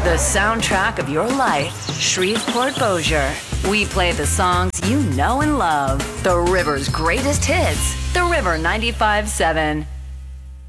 The soundtrack of your life, Shreveport Bossier. We play the songs you know and love. The River's greatest hits. The River 95.7.